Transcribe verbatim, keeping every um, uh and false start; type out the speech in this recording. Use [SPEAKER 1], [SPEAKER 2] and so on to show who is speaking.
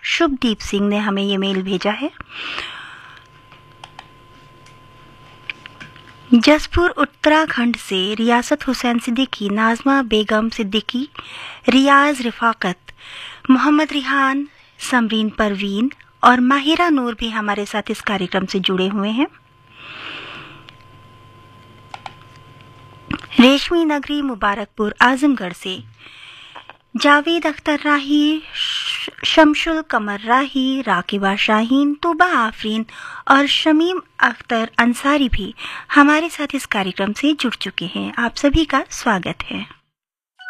[SPEAKER 1] शुभदीप सिंह ने हमें ये मेल भेजा है। जसपुर उत्तराखंड से रियासत हुसैन सिद्दीकी, नाजमा बेगम सिद्दीकी, रियाज रिफाकत, मोहम्मद रिहान, समरीन परवीन और माहिरा नूर भी हमारे साथ इस कार्यक्रम से जुड़े हुए हैं। रेशमी नगरी मुबारकपुर आजमगढ़ से जावेद अख्तर राही, शमशुल कमर राही, राकिबा शाहीन, तूबा आफरीन और शमीम अख्तर अंसारी भी हमारे साथ इस कार्यक्रम से जुड़ चुके हैं। आप सभी का स्वागत है।